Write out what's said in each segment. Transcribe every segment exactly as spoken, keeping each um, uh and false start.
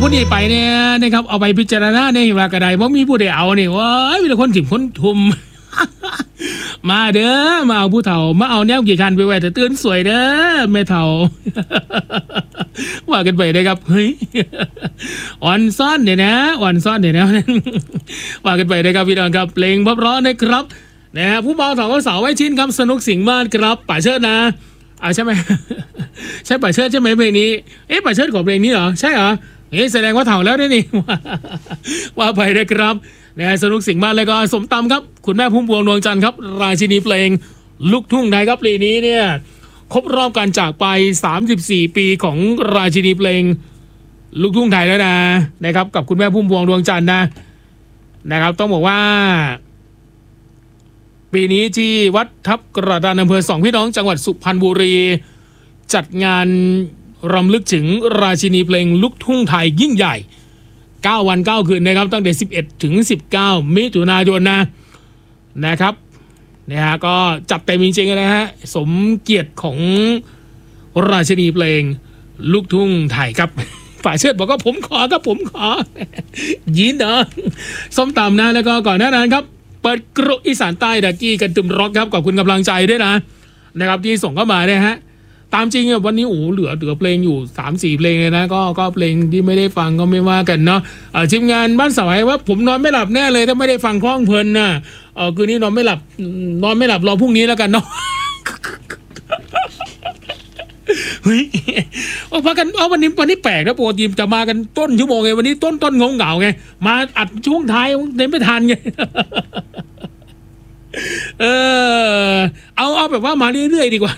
ผู้นี้ไปเนี่ยนะครับเอาไปพิจารณาในว่ากระไดเพราะมีผู้ใดเอาเนี่ยว้ายมีแต่คนถิ่มคนทุม มาเด้อมาเอาผู้เฒ่ามาเอาแนวกี่คันไปไว้แต่ตื่นสวยเด้อแม่เฒ่า ว่ากันไปนะครับเฮ้ยอ่อนซ่อนเนี่ยนะอ่อนซ่อนเนี่ยนะ ว่ากันไปนะครับพี่น้องครับเพลงเพราะๆนะครับนะฮะผู้บ่าวสาวก็สาวไว้ชิ้นครับสนุกสิ่งมากครับป่าเชิดนะอ่าใช่ไหม ใช่ป่าเชิดใช่ไหมเพลงนี้เอ๊ะป่าเชิดของเพลงนี้เหรอใช่เหรอเอ๊ะแสดงว่าเฒ่าแล้วนี่ นี่ ว่าไปนะครับนะสนุกสิ่งมากเลยก็สมตำครับคุณแม่พุ่มพวงดวงจันทร์ครับราชินีเพลงลูกทุ่งไทยครับปีนี้เนี่ยครบรอบการจากไปสามสิบสี่ปีของราชินีเพลงลูกทุ่งไทยแล้วนะนะครับกับคุณแม่พุ่มพวงดวงจันทร์นะนะครับต้องบอกว่าปีนี้ที่วัดทับกระดานอำเภอสองพี่น้องจังหวัดสุพรรณบุรีจัดงานรำลึกถึงราชินีเพลงลูกทุ่งไทยยิ่งใหญ่เก้าวันเก้าคืนนะครับตั้งแต่สิบเอ็ดถึงสิบเก้ามิถุนายนนะนะครับนะฮะก็จัดเต็มจริงๆนะฮะสมเกียรติของราชินีเพลงลูกทุ่งไทยครับฝ่ายเชิดบอกว่าผมขอครับผมขอ ยินเนาะส้มตำนะแล้วก็ก่อนหน้านั้นครับเปิดกรุอีสานใต้ดักกี้กันตึมร็อกครับขอบคุณกำลังใจด้วยนะนะครับที่ส่งเข้ามาเนี่ยฮะตามจริงอ่ะวันนี้โอ้เหลือเหลือเพลงอยู่ สามสี่ เพลงเลยนะก็ก็เพลงที่ไม่ได้ฟังก็ไม่ว่ากันเนาะเอ่อทีมงานบ้านสายว่าผมนอนไม่หลับแน่เลยถ้าไม่ได้ฟังคล้องเพลินน่ะเออคืนนี้นอนไม่หลับนอนไม่หลับรอพรุ่งนี้แล้วกันเนาะ เฮ้ยโอ้พักกันเอาวันนี้วันนี้แปลกนะปกติจะมากันต้นชั่วโมงไงวันนี้ต้นต้นงงเหงาไงมาอัดช่วงท้ายเน้นไม่ทันไง เออเอาเอาแบบว่ามาเรื่อยๆดีกว่า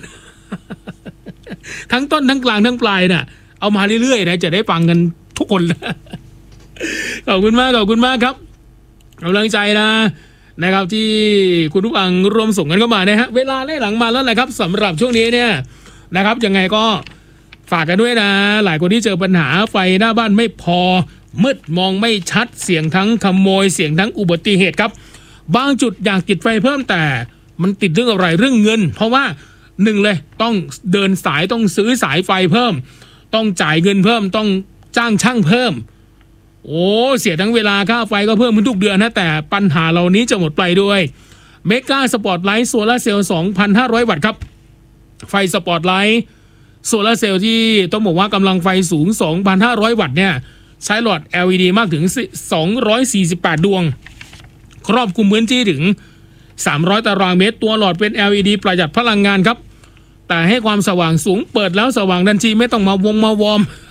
ทั้งต้นทั้งกลางทั้งปลายน่ะเอามาเรื่อยๆนะจะได้ฟังกันทุกคน ขอบคุณมากขอบคุณมากครับกำลังใจนะนะครับที่คุณผู้ฟังรวมส่งกันเข้ามานะฮะเวลาไล่หลังมาแล้วแหละครับสำหรับช่วงนี้เนี่ยนะครับยังไงก็ฝากกันด้วยนะหลายคนที่เจอปัญหาไฟหน้าบ้านไม่พอมืดมองไม่ชัดเสียงทั้งขโมยเสียงทั้งอุบัติเหตุครับบางจุดอยากติดไฟเพิ่มแต่มันติดเรื่องอะไรเรื่องเงินเพราะว่าหนึ่งเลยต้องเดินสายต้องซื้อสายไฟเพิ่มต้องจ่ายเงินเพิ่มต้องจ้างช่างเพิ่มโอ้เสียทั้งเวลาค่าไฟก็เพิ่มขึ้นทุกเดือนนะแต่ปัญหาเหล่านี้จะหมดไปด้วยเมกาสปอร์ตไลท์โซลาร์เซลล์ สองพันห้าร้อย วัตต์ครับไฟสปอร์ตไลท์โซลาร์เซลล์ที่ต้องบอกว่ากำลังไฟสูง สองพันห้าร้อย วัตต์เนี่ยใช้หลอด แอล อี ดี มากถึงสองร้อยสี่สิบแปดดวงครอบคลุมพื้นที่ถึงสามร้อยตารางเมตรตัวหลอดเป็น แอล อี ดี ประหยัดพลังงานครับแต่ให้ความสว่างสูงเปิดแล้วสว่างทันทีไม่ต้องมาวงมาวอร์ม